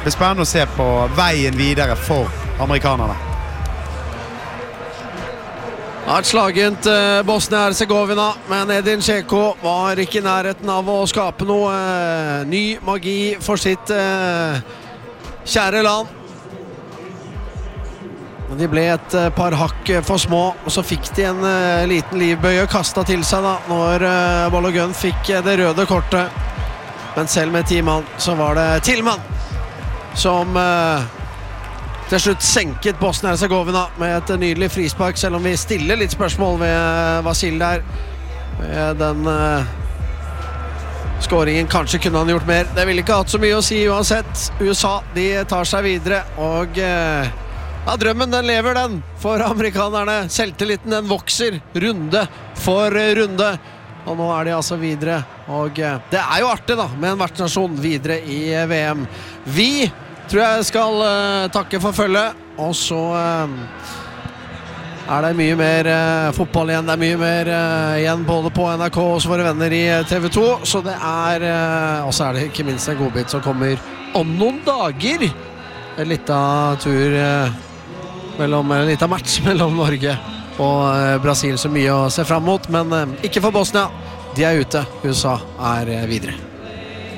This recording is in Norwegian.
blir spennende å se på veien videre for amerikanerne. Ja, et slagent Bosnia-Herzegovina, men Edin Dzeko var ikke i nærheten av å skape noe ny magi for sitt kjære land. Men de ble et par hakk for små, og så fikk de en liten livbøye kastet til seg da, når Balogun fikk det røde kortet. Men selv med 10 mann, så var det Tillman som til slutt senket Bosnia-Herzegovina med et nydelig frispark, selv om vi stiller litt spørsmål ved Vasil der. Med den skåringen kanskje kunne han gjort mer. Det ville ikke hatt så mye å si uansett. USA, de tar seg videre, og ja, drømmen den lever den for amerikanerne. Selvtilliten den vokser runde for runde. Og nå er de altså videre. Og det er jo artig da, med en vertsnasjon videre i VM. Vi tror jeg skal takke for følget. Og så er det mye mer fotball igjen. Det er mye mer igjen både på NRK og hos våre venner i TV 2. Så det er, og så er det ikke minst en godbit som kommer om noen dager. En liten tur en liten match mellom Norge og Brasil, så mye å se frem mot, men ikke for Bosnia. De er ute, USA er videre.